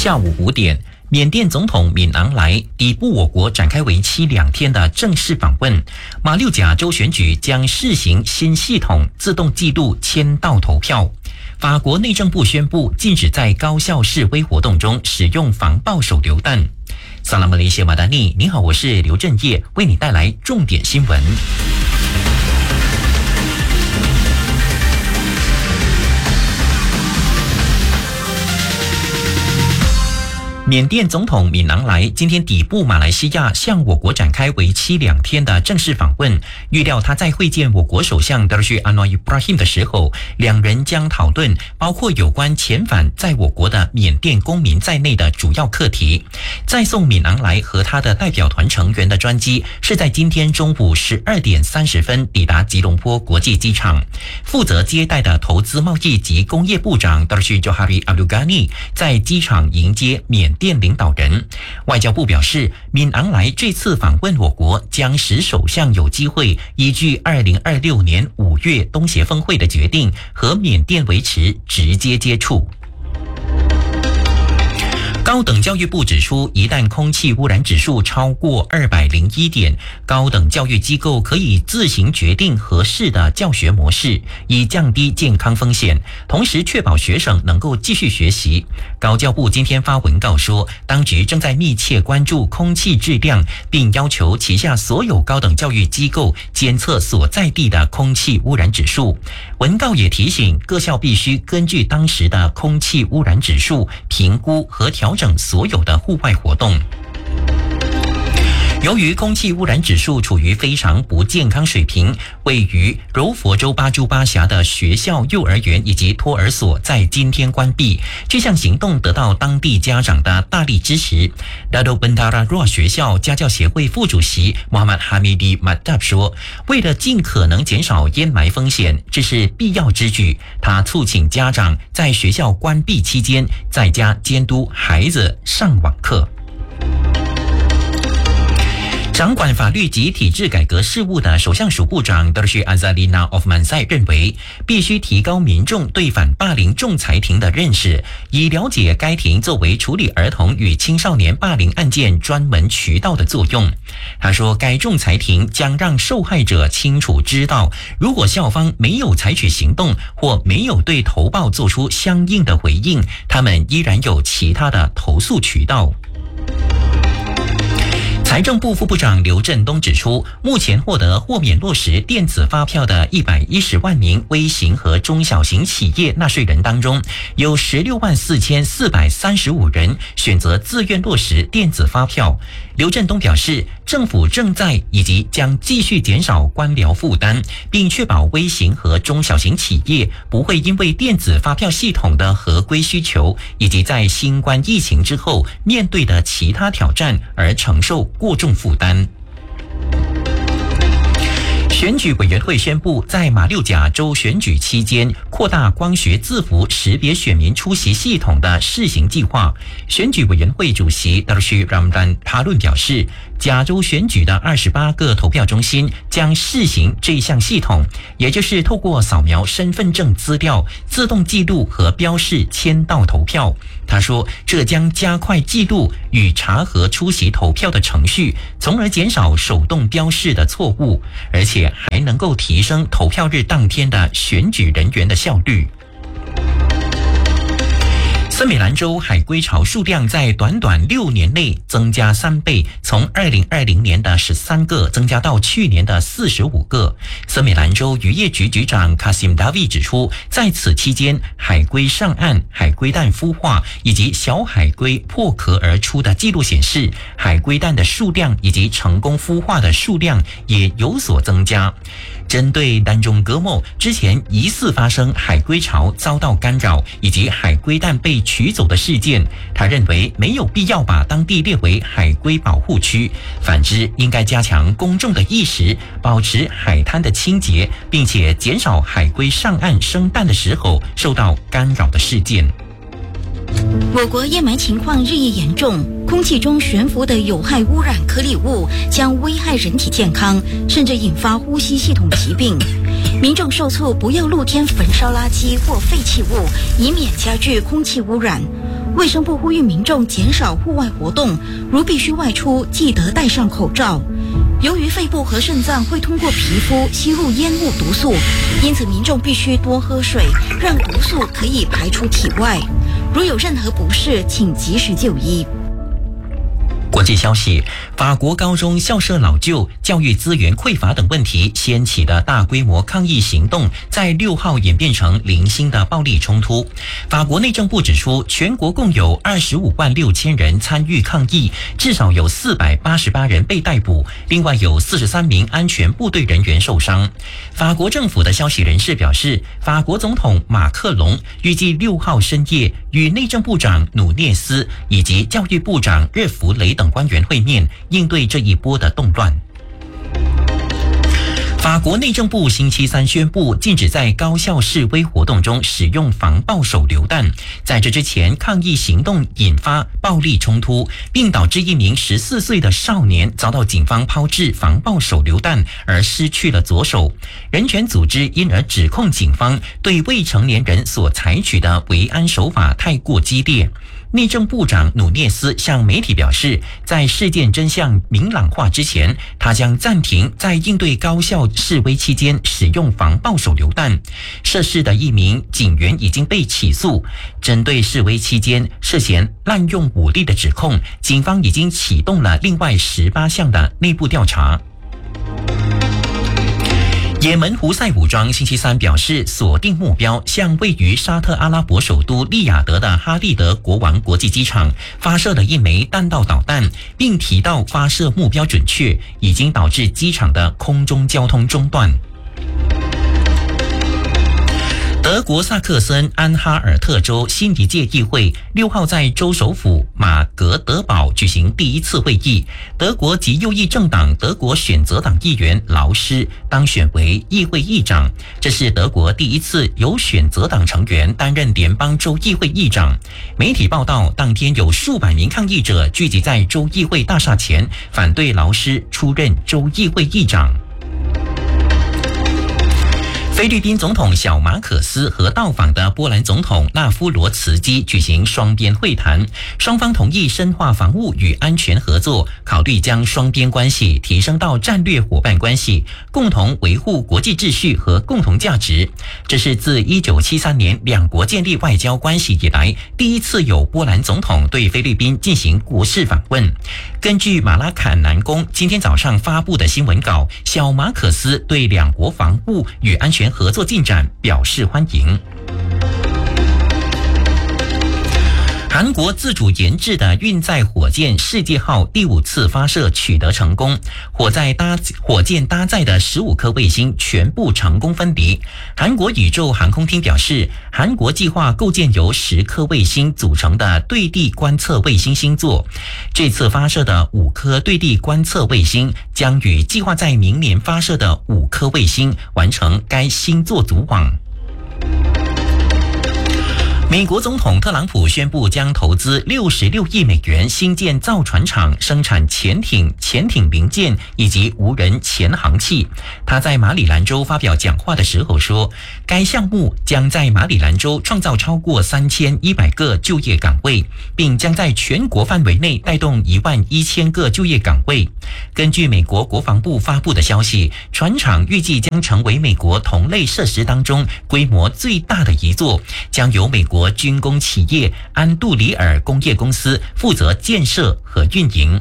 下午5点，缅甸总统敏昂莱抵埗我国，展开为期2天的正式访问。马六甲州选举将试行新系统，自动记录签到投票。法国内政部宣布禁止在高校示威活动中使用防爆手榴弹。萨拉马雷西马达尼，你好，我是刘振业，为你带来重点新闻。缅甸总统敏昂莱今天抵埗马来西亚，向我国展开为期2天的正式访问。预料他在会见我国首相德什安诺伊布拉辛的时候，两人将讨论包括有关遣返在我国的缅甸公民在内的主要课题。载送敏昂莱和他的代表团成员的专机是在今天中午12点30分抵达吉隆坡国际机场。负责接待的投资贸易及工业部长德什Johari Abdul Ghani在机场迎接缅甸领导人。外交部表示，敏昂莱这次访问我国将使首相有机会依据2026年5月东协峰会的决定和缅甸维持直接接触。高等教育部指出，一旦空气污染指数超过201点，高等教育机构可以自行决定合适的教学模式，以降低健康风险，同时确保学生能够继续学习。高教部今天发文告说，当局正在密切关注空气质量，并要求旗下所有高等教育机构监测所在地的空气污染指数。文告也提醒各校必须根据当时的空气污染指数评估和调整所有的户外活动。由于空气污染指数处于非常不健康水平，位于柔佛州巴珠巴峡的学校、幼儿园以及托儿所在今天关闭。这项行动得到当地家长的大力支持。Dato Bentara Roa 学校家教协会副主席 Muhammad Hamidi Madab 说，为了尽可能减少烟霾风险，这是必要之举。他促请家长在学校关闭期间在家监督孩子上网课。掌管法律及体制改革事务的首相署部长德什安扎丽娜·奥夫曼塞认为，必须提高民众对反霸凌仲裁庭的认识，以了解该庭作为处理儿童与青少年霸凌案件专门渠道的作用。他说，该仲裁庭将让受害者清楚知道，如果校方没有采取行动或没有对投报做出相应的回应，他们依然有其他的投诉渠道。财政部副部长刘振东指出，目前获得豁免落实电子发票的110万名微型和中小型企业纳税人当中，有164435人选择自愿落实电子发票。刘振东表示，政府正在以及将继续减少官僚负担，并确保微型和中小型企业不会因为电子发票系统的合规需求以及在新冠疫情之后面对的其他挑战而承受过重负担。选举委员会宣布，在马六甲州选举期间扩大光学字符识别选民出席系统的试行计划。选举委员会主席德什拉姆丹塔伦表示，甲州选举的28个投票中心将试行这项系统，也就是透过扫描身份证资料，自动记录和标示签到投票。他说，这将加快记录与查核出席投票的程序，从而减少手动标示的错误，而且还能够提升投票日当天的选举人员的效率。森美兰州海龟巢数量在短短6年内增加3倍，从2020年的13个增加到去年的45个。森美兰州渔业局局长 Kasim Davi 指出，在此期间，海龟上岸、海龟蛋孵化以及小海龟破壳而出的记录显示，海龟蛋的数量以及成功孵化的数量也有所增加。针对丹中戈莫之前疑似发生海龟巢遭到干扰以及海龟蛋被取走的事件，他认为没有必要把当地列为海龟保护区，反之应该加强公众的意识，保持海滩的清洁，并且减少海龟上岸生蛋的时候受到干扰的事件。 我国烟霾情况日益严重，空气中悬浮的有害污染颗粒物将危害人体健康，甚至引发呼吸系统疾病。民众受促不要露天焚烧垃圾或废弃物，以免加剧空气污染。 卫生部呼吁民众减少户外活动，如必须外出，记得戴上口罩。由于肺部和肾脏会通过皮肤吸入烟雾毒素，因此民众必须多喝水，让毒素可以排出体外。如有任何不适，请及时就医。 国际消息，法国高中校舍老旧、教育资源匮乏等问题掀起的大规模抗议行动，在6号演变成零星的暴力冲突。法国内政部指出，全国共有25万6千人参与抗议，至少有488人被逮捕，另外有43名安全部队人员受伤。法国政府的消息人士表示，法国总统马克龙预计6号深夜与内政部长努涅斯以及教育部长热弗雷等官员会面，应对这一波的动乱。法国内政部星期三宣布禁止在高校示威活动中使用防爆手榴弹。在这之前，抗议行动引发暴力冲突，并导致一名14岁的少年遭到警方抛掷防爆手榴弹而失去了左手。人权组织因而指控警方对未成年人所采取的维安手法太过激烈。内政部长努涅斯向媒体表示，在事件真相明朗化之前，他将暂停在应对高校示威期间使用防爆手榴弹。涉事的一名警员已经被起诉，针对示威期间涉嫌滥用武力的指控，警方已经启动了另外18项的内部调查。也门胡塞武装星期三表示，锁定目标，向位于沙特阿拉伯首都利雅得的哈利德国王国际机场发射了一枚弹道导弹，并提到发射目标准确，已经导致机场的空中交通中断。德国萨克森安哈尔特州新一届议会6号在州首府马格德堡举行第一次会议。德国极右翼政党德国选择党议员劳施当选为议会议长，这是德国第一次由选择党成员担任联邦州议会议长。媒体报道，当天有数百名抗议者聚集在州议会大厦前，反对劳施出任州议会议长。菲律宾总统小马可斯和到访的波兰总统纳夫罗茨基举行双边会谈，双方同意深化防务与安全合作，考虑将双边关系提升到战略伙伴关系，共同维护国际秩序和共同价值。这是自1973年两国建立外交关系以来，第一次有波兰总统对菲律宾进行国事访问。根据马拉坎南宫今天早上发布的新闻稿，小马可斯对两国防务与安全合作进展表示欢迎。韩国自主研制的运载火箭世界号第5次发射取得成功，火箭搭载的15颗卫星全部成功分离。韩国宇宙航空厅表示，韩国计划构建由10颗卫星组成的对地观测卫星星座。这次发射的5颗对地观测卫星将与计划在明年发射的5颗卫星完成该星座组网。美国总统特朗普宣布将投资66亿美元新建造船厂，生产潜艇零件以及无人潜航器。他在马里兰州发表讲话的时候说，该项目将在马里兰州创造超过3100个就业岗位，并将在全国范围内带动11000个就业岗位。根据美国国防部发布的消息，船厂预计将成为美国同类设施当中规模最大的一座，将由美国军工企业安杜里尔工业公司负责建设和运营。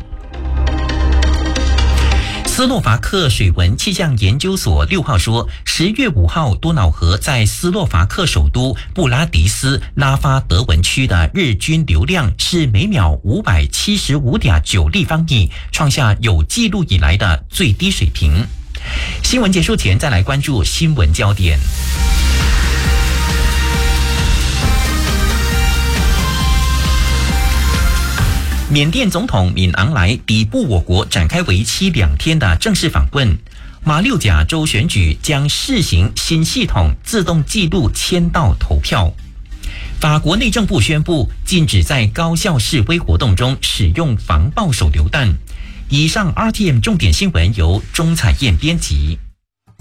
斯洛伐克水文气象研究所6号说，10月5号多瑙河在斯洛伐克首都布拉迪斯拉发德文区的日均流量是每秒575.9立方米，创下有记录以来的最低水平。新闻结束前，再来关注新闻焦点。缅甸总统敏昂莱抵埗我国，展开为期2天的正式访问。马六甲州选举将试行新系统，自动记录签到投票。法国内政部宣布禁止在高校示威活动中使用防爆手榴弹。以上 RTM 重点新闻由钟彩燕编辑。